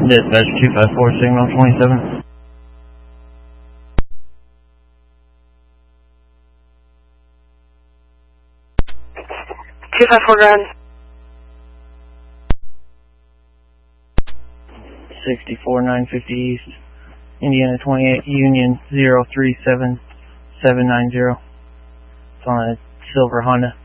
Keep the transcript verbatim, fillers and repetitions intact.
Dispatch two five four, signal twenty-seven. two five four, go ahead. sixty-four nine fifty East, Indiana twenty-eight, Union zero three seven seven nine zero. It's on a silver Honda.